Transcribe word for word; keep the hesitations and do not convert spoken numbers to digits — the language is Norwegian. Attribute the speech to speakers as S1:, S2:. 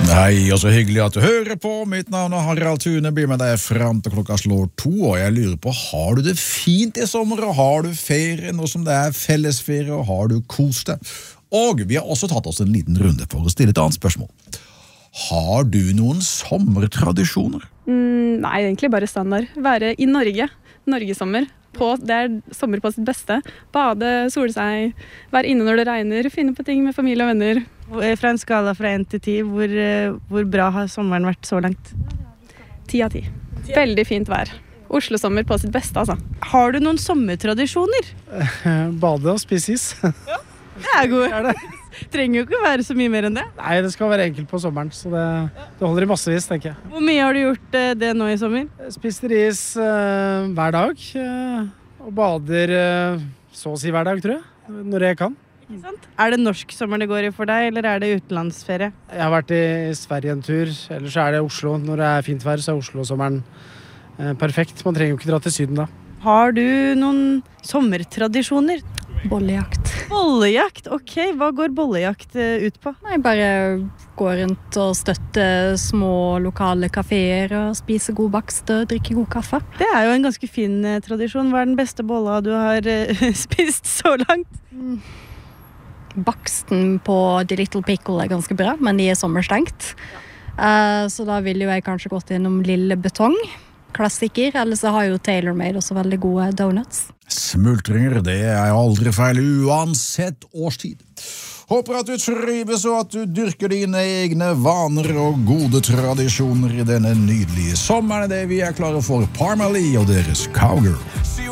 S1: Hei, og så hyggelig at du hører på. Mitt navn er Harald Thune, blir med deg frem til klokka slår to, og jeg lurer på, har du det fint i sommer, og har du ferie nå som det er fellesferie, og har du kost deg? Og vi har også tatt oss en liten runde for å stille et annet spørsmål. Har du noen sommertradisjoner?
S2: Mm, nei, egentlig bare standard. Være i Norge, Norgesommer. På, det er sommer på sitt beste. Bade, sole seg, være inne når det regner, finne på ting med familie og venner.
S3: Fra en skala fra en til ti, hvor, hvor bra har sommeren vært så langt?
S2: Ti av ti. Veldig fint vær. Oslo-sommer på sitt beste, altså.
S3: Har du noen sommertradisjoner?
S4: Bade og spise is.
S3: Ja, det er god. Er det? Trenger jo ikke være så mye mer enn det.
S4: Nei, det skal være enkelt på sommeren, så det, det holder i massevis, tenker jeg.
S3: Hvor mye har du gjort det nå i sommer?
S4: Spiser is uh, hver dag, uh, og bader uh, så å si hver dag, tror jeg, når jeg kan.
S3: Ikke sant? Er det norsk sommer det går i for deg, eller er det utenlandsferie?
S4: Jeg har vært i Sverige en tur, ellers er det Oslo. Når det er fint vær, så er Oslo-sommeren uh, perfekt. Man trenger jo ikke dra til syden da.
S3: Har du noen sommertradisjoner?
S5: Bollejakt.
S3: Bollejakt, ok. Hva går bollejakt ut på?
S5: Nei, bare gå rundt og støtte små lokale kaféer og spise god bakst og drikke god kaffe.
S3: Det er jo en ganske fin eh, tradisjon. Hva er den beste bolla du har eh, spist så langt?
S5: Mm. Baksten på The Little Pickle er ganske bra, men de er sommerstengt. Uh, så da ville jo jeg kanskje gått innom Lille Betong. Klassiker, eller så har jo TaylorMade også veldig gode donuts.
S1: Smultringer, det er aldri feil uansett årstid. Håper at du trives og at du dyrker dine egne vaner og gode tradisjoner i denne nydelige sommeren. Det vi er klare for Parmalee og deres Cowgirl.